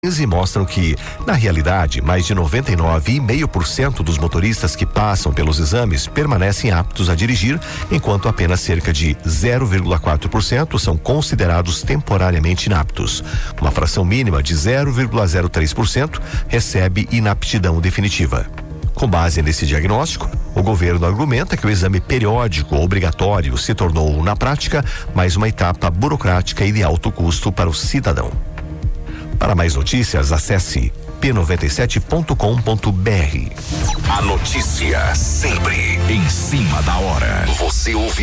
mostram que, na realidade, mais de 99,5% dos motoristas que passam pelos exames permanecem aptos a dirigir, enquanto apenas cerca de 0,4% são considerados temporariamente inaptos. Uma fração mínima de 0,03% recebe inaptidão definitiva. Com base nesse diagnóstico, o governo argumenta que o exame periódico obrigatório se tornou, na prática, mais uma etapa burocrática e de alto custo para o cidadão. Para mais notícias, acesse p97.com.br. A notícia sempre em cima da hora. Você ouve